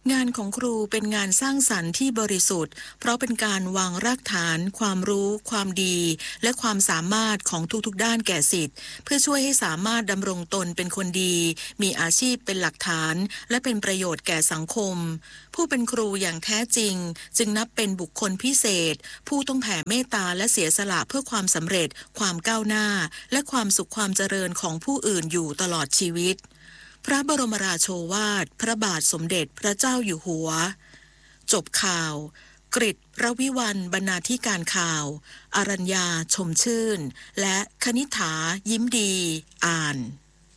งานของครูเป็นงานสร้างสรรค์ที่บริสุทธิ์เพราะเป็นการวางรากฐานความรู้ความดีและความสามารถของทุกๆด้านแก่ศิษย์เพื่อช่วยให้สามารถดำรงตนเป็นคนดีมีอาชีพเป็นหลักฐานและเป็นประโยชน์แก่สังคมผู้เป็นครูอย่างแท้จริงจึงนับเป็นบุคคลพิเศษผู้ต้องแผ่เมตตาและเสียสละเพื่อความสำเร็จความก้าวหน้าและความสุขความเจริญของผู้อื่นอยู่ตลอดชีวิตพระบรมราโชวาทพระบาทสมเด็จพระเจ้าอยู่หัวจบข่าวกฤษณ์ รวิวรรณบรรณาธิการข่าวอรัญญาชมชื่นและคณิษฐายิ้มดีอ่าน